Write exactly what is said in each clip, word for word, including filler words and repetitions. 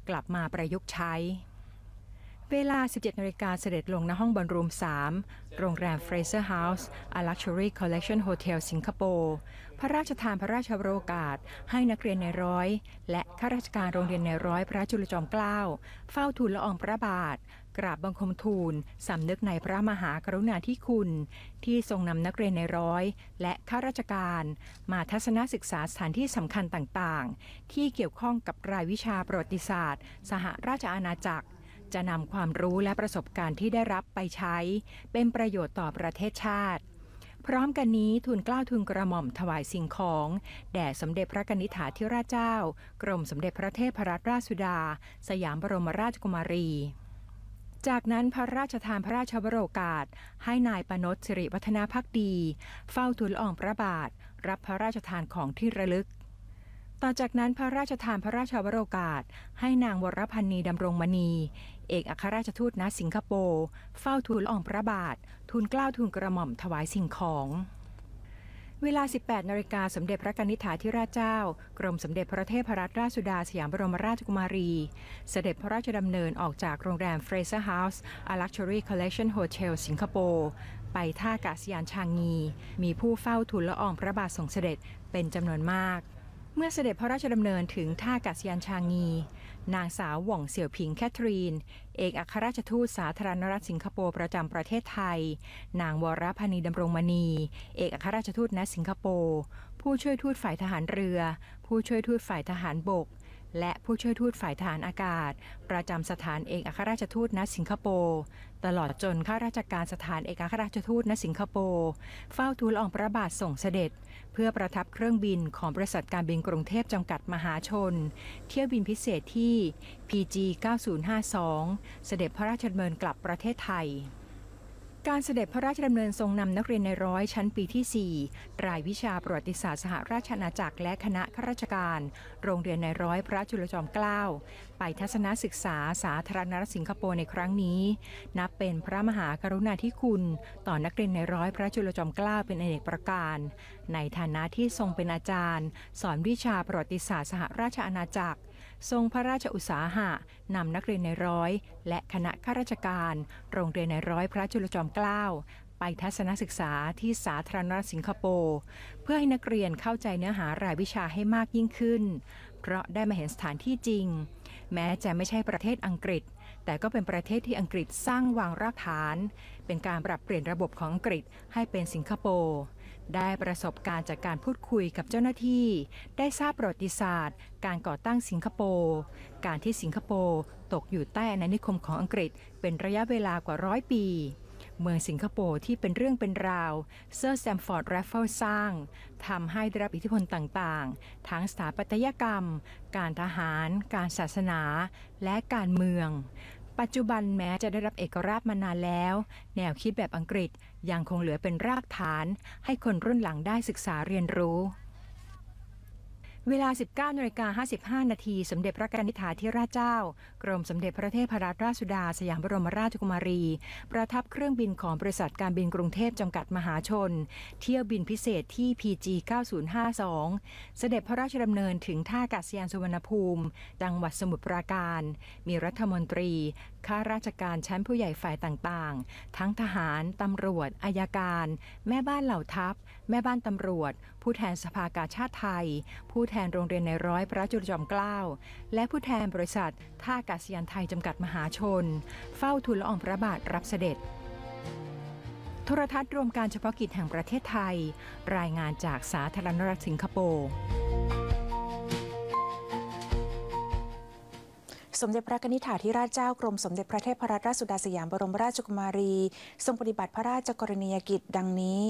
กลับมาประยุกต์ใช้เวลา สิบเจ็ดนาฬิกา เสด็จลงณห้องบอลรูม สาม โรงแรม Fraser House A Luxury Collection Hotel สิงคโปร์พระราชทานพระราชโอกาสให้นักเรียนในร้อยและข้าราชการโรงเรียนในร้อยพระจุลจอมเกล้าเฝ้าทูลละอองพระบาทกราบบังคมทูลสำนึกในพระมหากรุณาธิคุณที่ทรงนำนักเรียนในร้อยและข้าราชการมาทัศนศึกษาสถานที่สำคัญต่างๆที่เกี่ยวข้องกับรายวิชาประวัติศาสตร์สหราชอาณาจักรจะนำความรู้และประสบการณ์ที่ได้รับไปใช้เป็นประโยชน์ต่อประเทศชาติพร้อมกันนี้ทูลเกล้าทูลกระหม่อมถวายสิ่งของแด่สมเด็จพระนิธิถาธิราชเจ้ากรมสมเด็จพระเทพรัตนราชสุดาสยามบรมราชกุมารีจากนั้นพระราชทานพระราชวโรกาสให้นายปนดสิริวัฒนาภักดีเฝ้าทูลละอองพระบาทรับพระราชทานของที่ระลึกต่อจากนั้นพระราชทานพระราชวโรกาสให้นางวรพันนีดำรงมณีเอกอัครราชทูตณสิงคโปร์เฝ้าทูลละอองพระบาททูลเกล้าทูลกระหม่อมถวายสิ่งของเวลา สิบแปดนาฬิกา สมเด็จพระนิธิถาธิราชเจ้ากรมสมเด็จพระเทพรัตนราชสุดาสยามบรมราชกุมารีเสด็จพระราชดำเนินออกจากโรงแรม Fraser House A Luxury Collection Hotel สิงคโปร์ไปท่าอากาศยานชางงีมีผู้เฝ้าทูลละอองพระบาททรงเสด็จเป็นจำนวนมากเมื่อเสด็จพระราชดำเนินถึงท่าอากาศยานชางงีนางสาวหว่องเสี่ยวผิงแคทรีนเอกอัครราชทูตสาธารณรัฐสิงคโปร์ประจำประเทศไทยนางวรพันนีดำรงมณีเอกอัครราชทูตณสิงคโปร์ผู้ช่วยทูตฝ่ายทหารเรือผู้ช่วยทูตฝ่ายทหารบกและผู้ช่วยทูตฝ่ายทหารอากาศประจำสถานเอกอัครราชทูตณสิงคโปร์ตลอดจนข้าราชการสถานเอกอัครราชทูตณสิงคโปร์เฝ้าทูลละอองพระบาทส่งเสด็จเพื่อประทับเครื่องบินของบริษัทการบินกรุงเทพจำกัดมหาชนเที่ยวบินพิเศษที่ พี จี เก้าศูนย์ห้าสอง เสด็จพระราชดำเนินกลับประเทศไทยการเสด็จพระราชดำเนินทรงนำนักเรียนในร้อยชั้นปีที่ สี่ รายวิชาประวัติศาสตร์สหราชอาณาจักรและคณะข้าราชการโรงเรียนในร้อยพระจุลจอมเกล้าไปทัศนศึกษาสาธารณรัฐสิงคโปร์ในครั้งนี้นับเป็นพระมหากรุณาธิคุณต่อนักเรียนในร้อยพระจุลจอมเกล้าเป็นอเนกประการในฐานะที่ทรงเป็นอาจารย์สอนวิชาประวัติศาสตร์สหราชอาณาจักรทรงพระราชอุตสาหะนำนักเรียนในร้อยและคณะข้าราชการโรงเรียนในร้อยพระจุลจอมเกล้าไปทัศนศึกษาที่สาธารณรัฐสิงคโปร์เพื่อให้นักเรียนเข้าใจเนื้อหารายวิชาให้มากยิ่งขึ้นเพราะได้มาเห็นสถานที่จริงแม้จะไม่ใช่ประเทศอังกฤษแต่ก็เป็นประเทศที่อังกฤษสร้างวางรากฐานเป็นการปรับเปลี่ยนระบบของอังกฤษให้เป็นสิงคโปร์ได้ประสบการณ์จากการพูดคุยกับเจ้าหน้าที่ได้ทราบประวัติศาสตร์การก่อตั้งสิงคโปร์การที่สิงคโปร์ตกอยู่ใต้อาณานิคมของอังกฤษเป็นระยะเวลากว่าร้อยปีเมืองสิงคโปร์ที่เป็นเรื่องเป็นราวเซอร์แซมฟอร์ดแรฟเฟิลสร้างทำให้ได้รับอิทธิพลต่างๆทั้งสถาปัตยกรรมการทหารการศาสนาและการเมืองปัจจุบันแม้จะได้รับเอกราชมานานแล้วแนวคิดแบบอังกฤษยังคงเหลือเป็นรากฐานให้คนรุ่นหลังได้ศึกษาเรียนรู้เวลา สิบเก้านาฬิกาห้าสิบห้านาทีสมเด็จพระนิธิถาธิราชเจ้ากรมสมเด็จพระเทพรัตนราชสุดาสยามบรมราชกุมารีประทับเครื่องบินของบริษัทการบินกรุงเทพจำกัดมหาชนเที่ยวบินพิเศษที่ พี จี เก้าศูนย์ห้าสอง เสด็จพระราชดำเนินถึงท่าอากาศยานสุวรรณภูมิจังหวัดสมุทรปราการมีรัฐมนตรีข้าราชการชั้นผู้ใหญ่ฝ่ายต่างๆทั้งทหารตำรวจอัยการแม่บ้านเหล่าทัพแม่บ้านตำรวจผู้แทนสภากาชาดไทยผู้แทนโรงเรียนในร้อยพระจุลจอมเกล้าและผู้แทนบริษัทท่าอากาศยานไทยจำกัดมหาชนเฝ้าทูลละอองพระบาทรับเสด็จโทรทัศน์รวมการเฉพาะกิจแห่งประเทศไทยรายงานจากสาธารณรัฐสิงคโปร์สมเด็จพระนิธิถาธิราชเจ้ากรมสมเด็จพระเทพรัตนราชสุดาสยามบรมราชกุมารีทรงปฏิบัติพระราชกรณียกิจดังนี้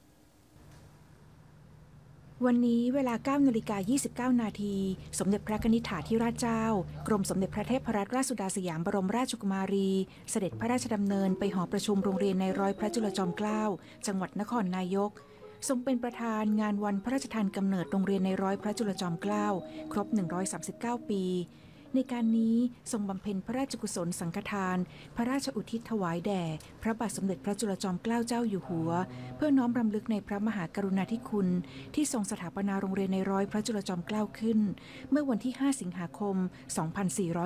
วันนี้เวลา เก้านาฬิกายี่สิบเก้านาทีสมเด็จพระนิธิถาธิราชเจ้ากรมสมเด็จพระเทพรัตนราชสุดาสยามบรมราชกุมารีเสด็จพระราชดำเนินไปหอประชุมโรงเรียนในร้อยพระจุลจอมเกล้าจังหวัดนครนายกทรงเป็นประธานงานวันพระราชทานกำเนิดโรงเรียนในร้อยพระจุลจอมเกล้าครบหนึ่งร้อยสามสิบเก้าปีในการนี้ทรงบำเพ็ญพระราชกุศลสังฆทานพระราชอุทิศถวายแด่พระบาทสมเด็จพระจุลจอมเกล้าเจ้าอยู่หัวเพื่อน้อมรำลึกในพระมหากรุณาธิคุณที่ทรงสถาปนาโรงเรียนในร้อยพระจุลจอมเกล้าขึ้นเมื่อวันที่ห้าสิงหาคมสองพันสี่ร้อย